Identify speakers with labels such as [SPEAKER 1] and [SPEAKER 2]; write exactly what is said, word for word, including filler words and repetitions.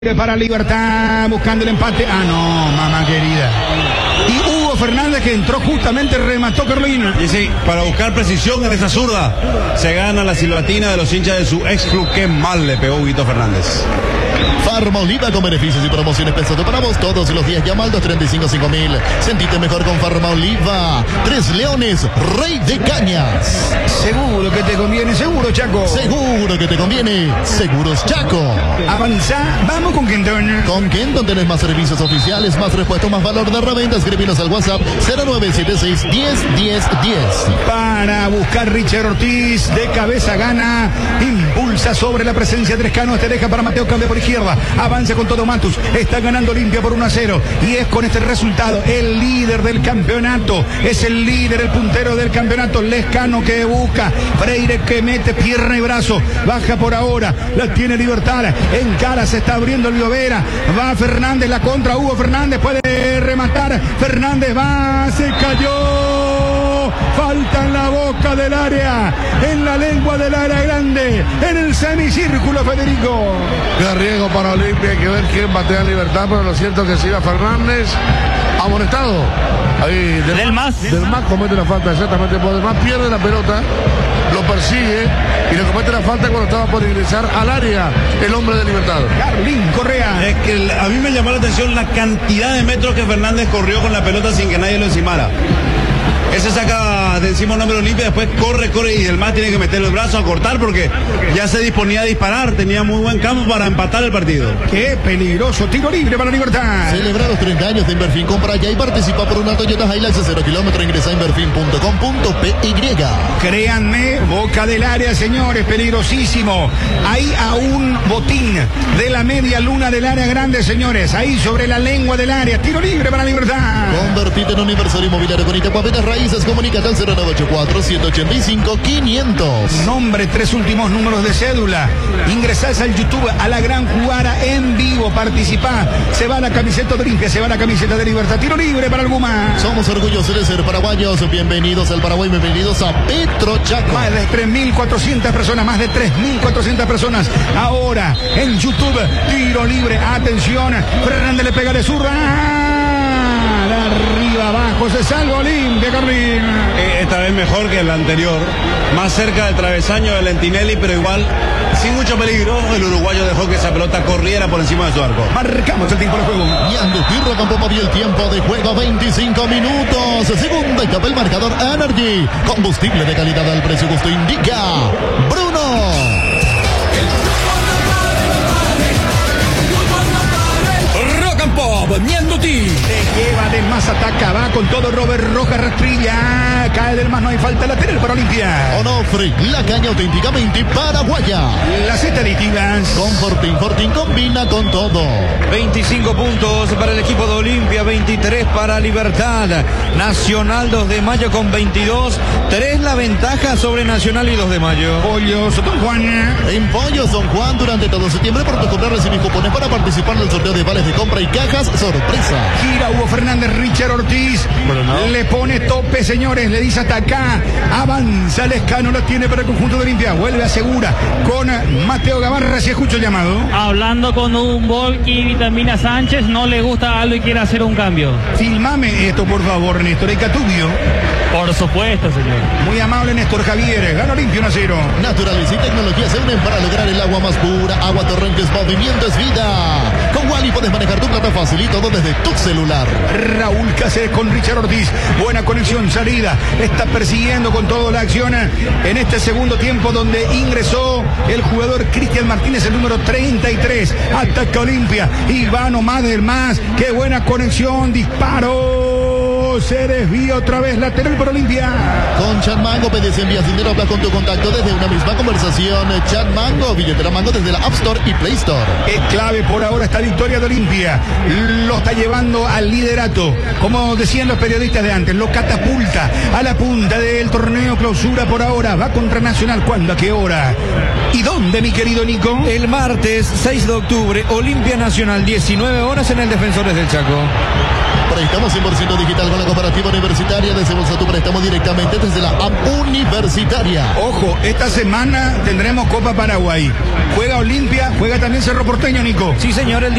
[SPEAKER 1] Para Libertad, buscando el empate. Ah, no, mamá querida. Y Hugo Fernández, que entró justamente, remató Carolina.
[SPEAKER 2] Y sí, para buscar precisión en esa zurda, se gana la silbatina de los hinchas de su ex club. Qué mal le pegó Huguito Fernández.
[SPEAKER 3] Farma Oliva con beneficios y promociones pensando para vos todos los días. Llama al dos treinta y cinco cinco mil. Sentite mejor con Farma Oliva. Tres Leones, Rey de Cañas.
[SPEAKER 1] Seguro que te conviene, seguro, Chaco.
[SPEAKER 3] Seguro que te conviene, Seguros Chaco.
[SPEAKER 1] Avanza, vamos con Kenton.
[SPEAKER 3] Con Kenton tenés más servicios oficiales, más repuestos, más valor de reventa. Escribinos al WhatsApp cero nueve siete seis, diez, diez, diez.
[SPEAKER 1] Para buscar Richard Ortiz, de cabeza gana, impulsa sobre la presencia de Trescano, te deja para Mateo, cambia por izquierda, avanza con todo Matus, está ganando Olimpia por uno a cero, y es con este resultado el líder del campeonato, es el líder, el puntero del campeonato. Lescano que busca, Freire que mete pierna y brazo, baja por ahora, la tiene Libertad, en cara se está abriendo el Llovera, va Fernández, la contra, Hugo Fernández puede rematar, Fernández va, se cayó, falta en la boca del área, en la lengua del área grande, en el semicírculo, Federico.
[SPEAKER 4] Qué riesgo para Olimpia, hay que ver quién batea a Libertad, pero lo cierto es que siga Fernández, amonestado. Ahí del,
[SPEAKER 5] del más
[SPEAKER 4] del más comete la falta, exactamente, por del más pierde la pelota, lo persigue y le comete la falta cuando estaba por ingresar al área el hombre de Libertad.
[SPEAKER 1] Carlín Correa.
[SPEAKER 2] Es que a mí me llamó la atención la cantidad de metros que Fernández corrió con la pelota sin que nadie lo encimara. Ese saca de encima un hombre de Olimpia, después corre, corre y el más tiene que meter el brazo a cortar porque ya se disponía a disparar, tenía muy buen campo para empatar el partido.
[SPEAKER 1] Qué peligroso, tiro libre para Libertad.
[SPEAKER 3] Celebra los treinta años de Inverfin, compra ya y participa por una Toyota Hilux de cero kilómetro, ingresa a inverfin punto com punto pe y.
[SPEAKER 1] Créanme, boca del área, señores, peligrosísimo. Ahí a un botín de la media luna del área grande, señores, ahí sobre la lengua del área, tiro libre para Libertad.
[SPEAKER 3] Convertite en un inversor inmobiliario con Itapuapetas Raíces, comunícate al cero nueve ocho cuatro, ciento ochenta y cinco, quinientos.
[SPEAKER 1] Nombre, tres últimos números de cédula. Ingresás al YouTube, a la gran jugada en vivo, participá. Se va la camiseta de Olimpia, se va la camiseta de Libertad. Tiro libre para el Guma.
[SPEAKER 3] Somos orgullosos de ser paraguayos. Bienvenidos al Paraguay, bienvenidos a Petro Chaco.
[SPEAKER 1] Más de tres mil cuatrocientas personas, más de tres mil cuatrocientas personas. Ahora en YouTube, tiro libre. Atención, Fernández le pega de zurda. Arriba, abajo, se salva Olimpia, Carlín.
[SPEAKER 2] Eh, esta vez mejor que la anterior, más cerca del travesaño de Lentinelli, pero igual sin mucho peligro. El uruguayo dejó que esa pelota corriera por encima de su arco.
[SPEAKER 1] Marcamos el tiempo de juego.
[SPEAKER 3] Y Andutirro Campo movió el tiempo de juego, veinticinco minutos. Segunda etapa, el marcador Energy. Combustible de calidad al precio justo, indica Bruno.
[SPEAKER 1] Ñanduti. Se lleva del más, ataca, va con todo Robert Rojas, rastrilla, cae del más, no hay falta lateral para Olimpia.
[SPEAKER 3] Onofre, la caña auténticamente paraguaya.
[SPEAKER 1] Las estadísticas.
[SPEAKER 3] Con Fortín, Fortín combina con todo.
[SPEAKER 5] veinticinco puntos para el equipo de Olimpia, veintitrés para Libertad. Nacional dos de mayo con veintidós, tres la ventaja sobre Nacional y dos de mayo.
[SPEAKER 1] Pollos Don Juan.
[SPEAKER 3] En Pollos Don Juan, durante todo septiembre, por tu comprar recibís cupones para participar en el sorteo de vales de compra y cajas sorpresa.
[SPEAKER 1] Gira Hugo Fernández, Richard Ortiz. Bueno, no. Le pone tope, señores, le dice hasta acá. Avanza Lescano, lo tiene para el conjunto de Olimpia. Vuelve, asegura con Mateo Gavarra, si escucho el llamado.
[SPEAKER 6] Hablando con un Volky Vitamina Sánchez, no le gusta algo y quiere hacer un cambio.
[SPEAKER 1] Filmame esto, por favor, Néstor Ecatubio.
[SPEAKER 6] Por supuesto, señor.
[SPEAKER 1] Muy amable, Néstor Javier. Gana Olimpia uno a cero.
[SPEAKER 3] Naturaleza y tecnología se unen para lograr el agua más pura. Agua Torrentes, movimiento es vida. Con Wally puedes manejar tu plata fácil y todo desde tu celular.
[SPEAKER 1] Raúl Cáceres con Richard Ortiz. Buena conexión, salida. Está persiguiendo con toda la acción en este segundo tiempo donde ingresó el jugador Cristian Martínez, el número treinta y tres. Ataca Olimpia. Ivano más del más. Qué buena conexión. Disparo. Se desvía otra vez lateral por Olimpia.
[SPEAKER 3] Con Chat Mango pedís, envías dinero, habla con tu contacto desde una misma conversación. Chat Mango, billetera Mango desde la App Store y Play Store.
[SPEAKER 1] Es clave por ahora esta victoria de Olimpia. Lo está llevando al liderato. Como decían los periodistas de antes, lo catapulta a la punta del torneo clausura por ahora. Va contra Nacional. ¿Cuándo? ¿A qué hora? ¿Y dónde, mi querido Nico?
[SPEAKER 5] El martes seis de octubre, Olimpia Nacional, diecinueve horas en el Defensores del Chaco.
[SPEAKER 3] Por ahí estamos cien por ciento digital con la Cooperativa Universitaria. Desembolsa tu préstamo directamente desde la app Universitaria.
[SPEAKER 1] Ojo, esta semana tendremos Copa Paraguay. Juega Olimpia, juega también Cerro Porteño, Nico.
[SPEAKER 5] Sí, señor, el